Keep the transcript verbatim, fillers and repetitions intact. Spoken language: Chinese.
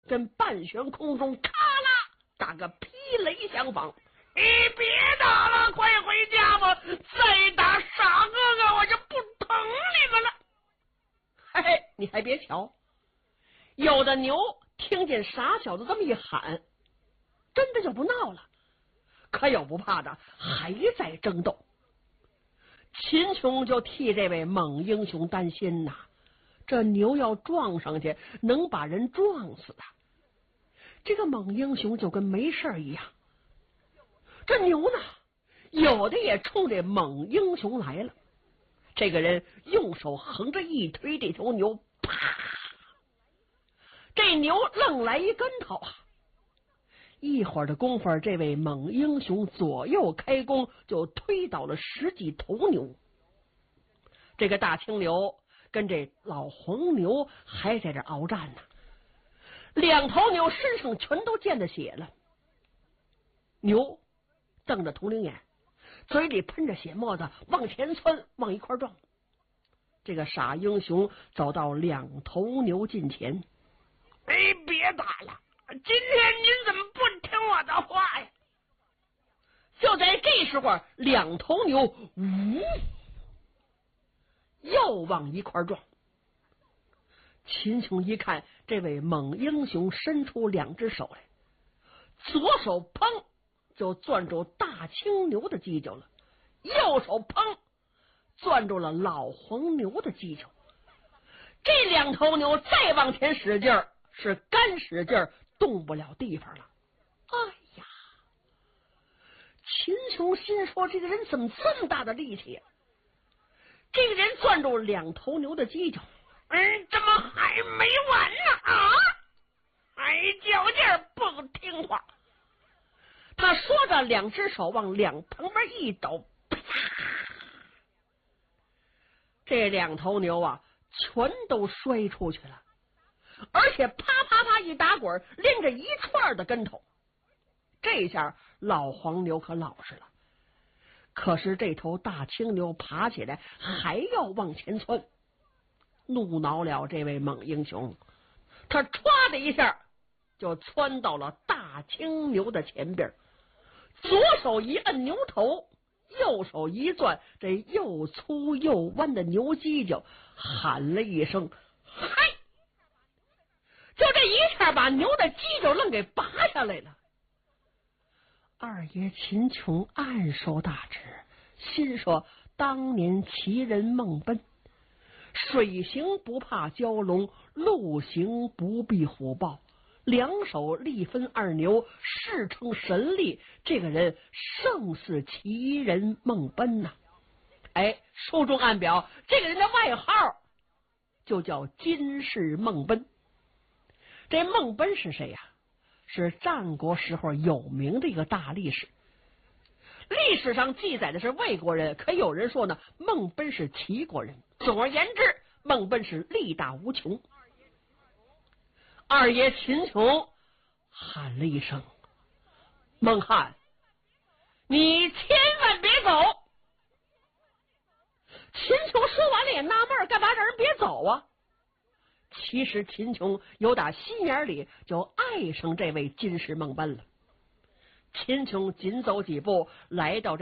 跟半悬空中咔啦打个霹雷相逢。 你别打了，快回家吧！再打傻哥哥，我就不疼你们了。 嘿嘿，你还别瞧，有的牛听见傻小子这么一喊，真的就不闹了，可有不怕的还在争斗。秦琼就替这位猛英雄担心呐，这牛要撞上去，能把人撞死的。这个猛英雄就跟没事一样。这牛呢，有的也冲这猛英雄来了。这个人用手横着一推这头牛，啪！这牛愣来一跟头啊！一会儿的功夫，这位猛英雄左右开弓，就推倒了十几头牛。这个大青牛跟这老黄牛还在这鏖战呢，两头牛身上全都溅着血了。牛瞪着铜铃眼，嘴里喷着血沫子，往前窜，往一块撞。这个傻英雄走到两头牛近前， 哎，别打了！今天您怎么不听我的话呀？ 就在这时候，两头牛呜又往一块撞。秦琼一看，这位猛英雄伸出两只手来，左手砰就攥住大青牛的犄角了，右手砰攥住了老黄牛的犄角。这两头牛再往前使劲儿，是干使劲儿，动不了地方了。哎呀！秦琼心说，这个人怎么这么大的力气呀、啊？这个人攥住两头牛的犄角， 嗯，怎么还没完呢？啊！还较劲儿，不听话。 他说着，两只手往两旁边一抖，啪！这两头牛啊，全都摔出去了，而且啪啪啪一打滚，连着一串的跟头。这下老黄牛可老实了，可是这头大青牛爬起来还要往前窜，怒恼了这位猛英雄，他歘的一下就窜到了大青牛的前边，左手一摁牛头，右手一攥这又粗又弯的牛犄角，喊了一声嗨！就这一下把牛的犄角愣给拔下来了。二爷秦琼暗受大指，心说当年奇人孟奔，水行不怕蛟龙，陆行不避虎豹，两手力分二牛，世称神力。这个人胜似奇人孟奔呐、啊！哎，书中暗表，这个人的外号就叫金氏孟奔。这孟奔是谁呀、啊？是战国时候有名的一个大力士。历史上记载的是魏国人，可有人说呢，孟奔是齐国人。总而言之，孟奔是力大无穷。二爷秦琼喊了一声：“孟汉，你千万别走！”秦琼说完了也纳闷，干嘛让人别走啊？其实秦琼有打心眼里就爱上这位金氏孟奔了。秦琼紧走几步来到这